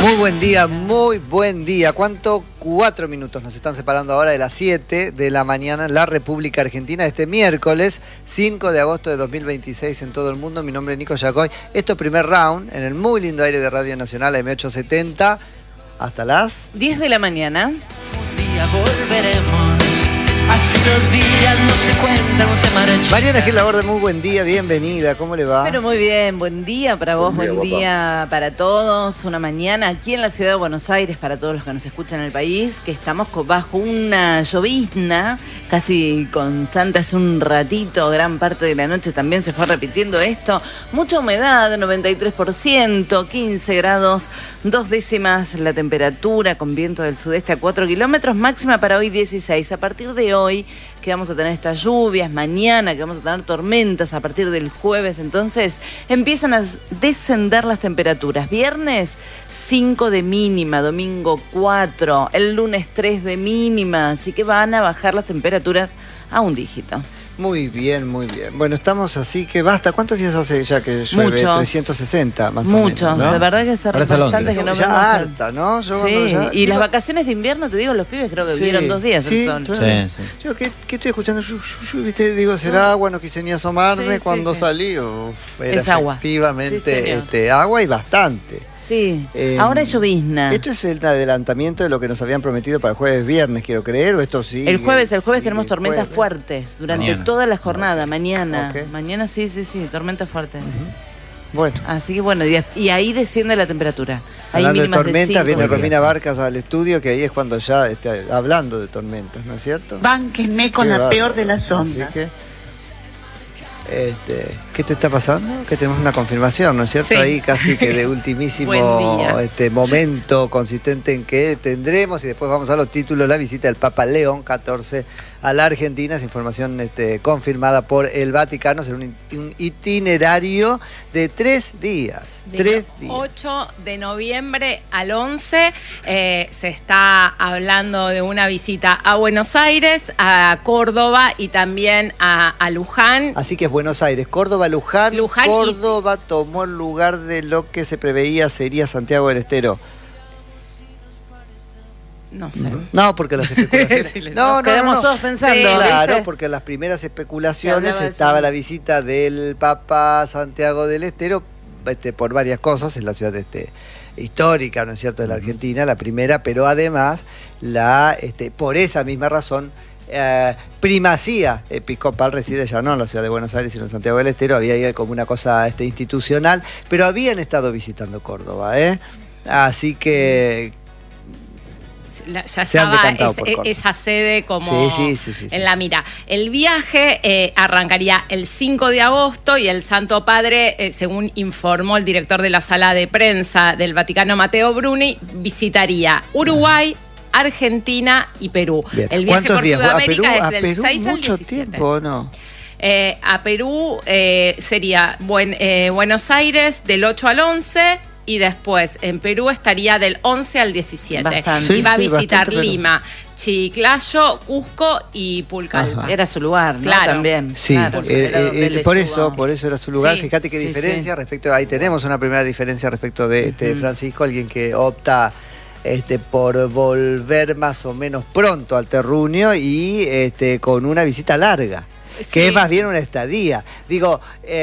Muy buen día. ¿Cuánto? 4 minutos nos están separando ahora de las 7 de la mañana en la República Argentina, este miércoles 5 de agosto de 2026 en todo el mundo. Mi nombre es Nico Yacoy. Esto es primer round en el muy lindo aire de Radio Nacional M870 hasta las 10 de la mañana. Un día volveremos. Así los días no se cuentan, se marchan. Mariana Gil Laborde, muy buen día, bienvenida, ¿cómo le va? Pero muy bien, buen día para vos, buen día para todos. Una mañana aquí en la ciudad de Buenos Aires, para todos los que nos escuchan en el país, que estamos bajo una llovizna casi constante. Hace un ratito, gran parte de la noche también se fue repitiendo esto. Mucha humedad, 93%, 15 grados, 2 décimas la temperatura, con viento del sudeste a 4 kilómetros, máxima para hoy 16. A partir de hoy, que vamos a tener estas lluvias, mañana que vamos a tener tormentas a partir del jueves, entonces empiezan a descender las temperaturas. Viernes 5 de mínima, domingo 4, el lunes 3 de mínima, así que van a bajar las temperaturas a un dígito. Muy bien, muy bien. Bueno, estamos así que basta. ¿Cuántos días hace ya que llueve? Muchos. 360 más Mucho, o menos, ¿no? de verdad que es bastante que no ya vemos harta, ¿no? Yo sí, ya, y las vacaciones de invierno, te digo, los pibes creo que vivieron 2 días el sol. Claro. Sí. Yo, ¿qué estoy escuchando? ¿Viste? Digo, ¿será agua? No quise ni asomarme Sí, cuando sí. salí. Era Es agua. efectivamente Sí, agua y bastante. Sí, ahora es llovizna. ¿Esto es el adelantamiento de lo que nos habían prometido para el jueves viernes, quiero creer? ¿O esto sí? El jueves sí, tenemos tormentas jueves fuertes durante Mañana. toda la jornada. Mañana. Ok. Mañana sí, tormentas fuertes. Bueno. Así que bueno, y ahí desciende la temperatura. Ahí Hablando de mínimas tormentas, 5. viene Romina Barcas al estudio, que ahí es cuando ya está hablando de tormentas, ¿no es cierto? Bánquenme con Qué la bárbaro. peor de las Así ondas. que, ¿qué te está pasando? Que tenemos una confirmación, ¿no es cierto? Sí. Ahí casi que de ultimísimo Buen día. momento, consistente en que tendremos, y después vamos a los títulos, la visita del Papa León XIV a la Argentina. Es información confirmada por el Vaticano. Será un itinerario de 3 días. Del 8 de noviembre al 11 se está hablando de una visita a Buenos Aires, a Córdoba y también a Luján. Así que es Buenos Aires, Córdoba, Luján. Córdoba tomó el lugar de lo que se preveía sería Santiago del Estero. No sé. No, porque las especulaciones... Sí, nos quedamos todos pensando. Sí, Claro, ¿viste? porque en las primeras Se especulaciones hablaba de estaba eso. la visita del Papa Santiago del Estero, por varias cosas, en la ciudad histórica, ¿no es cierto?, de la Argentina, la primera, pero además, por esa misma razón, primacía episcopal reside ya no en la ciudad de Buenos Aires, sino en Santiago del Estero. Había ahí como una cosa institucional, pero habían estado visitando Córdoba, ¿eh? Así que... Ya Se han estaba decantado por Córdoba. esa sede como Sí. en la mira. El viaje arrancaría el 5 de agosto y el Santo Padre, según informó el director de la sala de prensa del Vaticano, Matteo Bruni, visitaría Uruguay, Argentina y Perú. Bien. El viaje ¿Cuántos por días? Sudamérica ¿A es del Perú 6 al mucho 17. tiempo, ¿no? A Perú sería Buenos Aires del 8 al 11 y después en Perú estaría del 11 al 17. Bastante. Y va a Sí, visitar bastante, pero- Lima, Chiclayo, Cusco y Pucallpa. Ajá. Era su lugar, ¿no? Claro. También. Sí, claro, era donde él por estuvo. eso era su lugar. Sí, Fíjate qué sí, diferencia respecto, ahí tenemos una primera diferencia respecto de Francisco, alguien que opta por volver más o menos pronto al terruño y con una visita larga, Sí. que es más bien una estadía. Digo,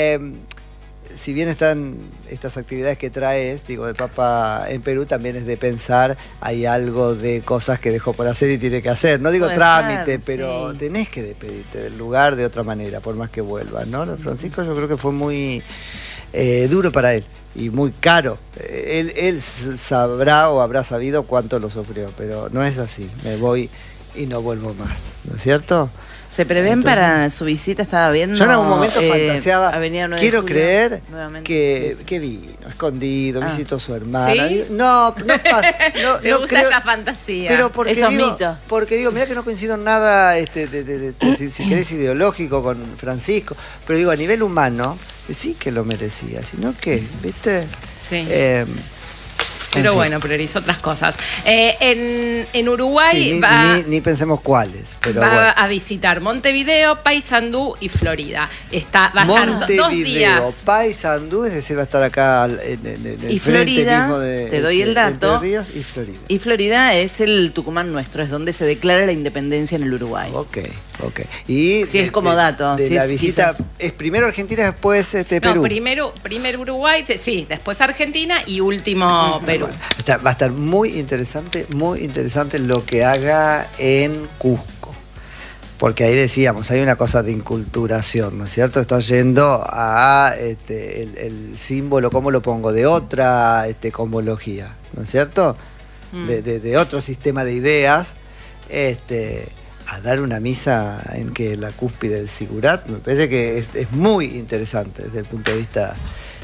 si bien están estas actividades que traes, digo, el Papa en Perú, también es de pensar, hay algo de cosas que dejó por hacer y tiene que hacer. No digo Puede trámite, ser, pero sí. tenés que despedirte del lugar de otra manera, por más que vuelvas, ¿no? Francisco yo creo que fue muy duro para él y muy caro. Él sabrá o habrá sabido cuánto lo sufrió, pero no es así. Me voy y no vuelvo más, ¿no es cierto? Se prevén Entonces, para su visita, estaba viendo. yo en algún momento fantaseaba, Avenida 9 de quiero Julio, creer nuevamente. que vino escondido, Ah. visitó a su hermana. ¿Sí? No ¿Te no gusta creo, esa fantasía? pero porque Esos digo, mitos. porque digo, mira que no coincido en nada, si querés ideológico con Francisco, pero digo, a nivel humano, sí que lo merecía, sino que, ¿viste? Sí. Pero fin. bueno, priorizó otras cosas. En Uruguay Sí, ni pensemos cuáles, pero va bueno. a visitar Montevideo, Paysandú y Florida. Va a estar 2 días. Montevideo, Paysandú, es decir, va a estar acá en el Y frente Florida, mismo de te doy el dato. Entre Ríos y Florida. Y Florida es el Tucumán nuestro, es donde se declara la independencia en el Uruguay. Ok. Y Sí, es como dato, De sí, la es visita, quizás. es primero Argentina, después Perú. No, primero Uruguay, sí, después Argentina y último Perú. Va a estar muy interesante lo que haga en Cusco. Porque ahí decíamos, hay una cosa de inculturación, ¿no es cierto? Está yendo a el símbolo, ¿cómo lo pongo? De otra cosmología, ¿no es cierto? De otro sistema de ideas, a dar una misa en que la cúspide del Sigurat, me parece que es muy interesante desde el punto de vista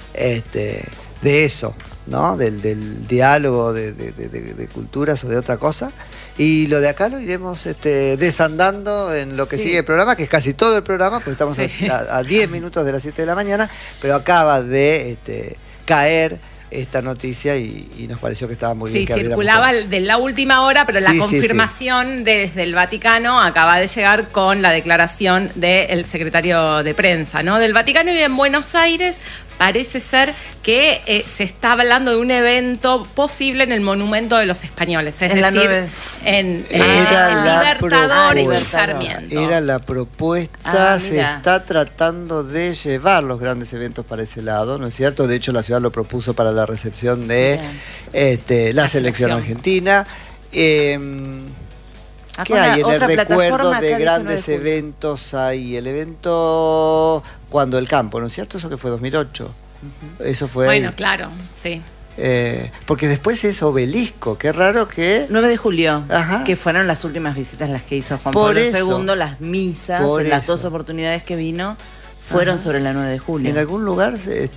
de eso, ¿no? Del diálogo de culturas o de otra cosa. Y lo de acá lo iremos desandando en lo que sigue el programa, que es casi todo el programa, porque estamos a 10 minutos de las 7 de la mañana, pero acaba de caer esta noticia y nos pareció que estaba muy bien. Sí, circulaba de la última hora, pero la confirmación desde el Vaticano acaba de llegar con la declaración del secretario de prensa, ¿no? Del Vaticano. Y en Buenos Aires parece ser que se está hablando de un evento posible en el Monumento de los Españoles, es decir, en Libertador y Sarmiento. Era la propuesta, se está tratando de llevar los grandes eventos para ese lado, ¿no es cierto? De hecho, la ciudad lo propuso para la recepción de la selección argentina. ¿Qué hay en el recuerdo de grandes eventos? Hay el evento cuando el campo, ¿no es cierto? Eso que fue 2008. Eso fue bueno, ahí. claro, sí. Porque después es Obelisco, qué raro que... 9 de julio, Ajá. que fueron las últimas visitas las que hizo Juan Por Pablo eso. II, las misas, Por en las eso. 2 oportunidades que vino, fueron Ajá. sobre la 9 de julio. En algún lugar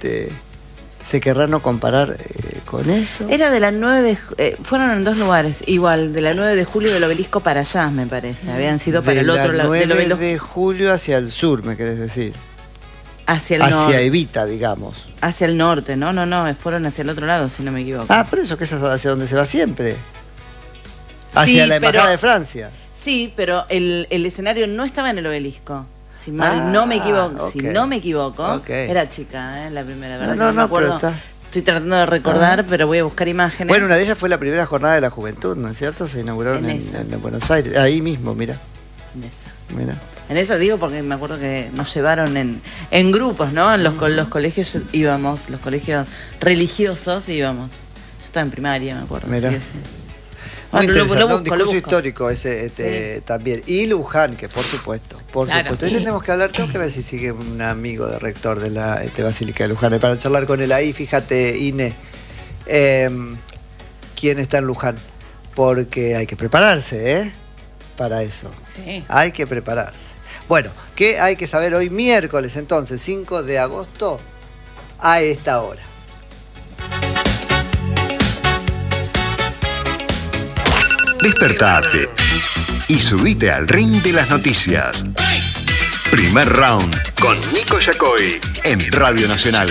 se querrá no comparar con eso. Era de la 9 de fueron en 2 lugares, igual, de la 9 de julio del Obelisco para allá, me parece. Habían sido para el otro lado del 9 Obelisco. de julio hacia el sur, me querés decir. Hacia el Hacia norte. Evita, digamos. Hacia el norte, no, fueron hacia el otro lado, si no me equivoco. Ah, por eso que es hacia donde se va siempre. Hacia la Embajada de Francia. Sí, pero el escenario no estaba en el Obelisco. Si no me equivoco, ok. si no me equivoco, Ok. era chica, la primera, ¿verdad? No, me acuerdo. pero está. Estoy tratando de recordar, pero voy a buscar imágenes. Bueno, una de ellas fue la primera jornada de la juventud, ¿no es cierto? Se inauguraron En esa. en Buenos Aires. Ahí mismo, mira. En esa digo porque me acuerdo que nos llevaron en grupos, ¿no? Los colegios íbamos, los colegios religiosos íbamos. Yo estaba en primaria, me acuerdo. Mirá. Sí, sí. Muy Bueno, interesante, lo un discurso busco. histórico ese también. Y Luján, que por supuesto. Claro. Hoy tenemos que hablar, tengo que ver si sigue un amigo de rector de la Basílica de Luján, para charlar con él ahí. Fíjate, Ine, quién está en Luján, porque hay que prepararse, para eso. Sí. Hay que prepararse. Bueno, ¿qué hay que saber hoy miércoles entonces, 5 de agosto, a esta hora? Despertate y subite al ring de las noticias. Primer round con Nico Yacoy en Radio Nacional.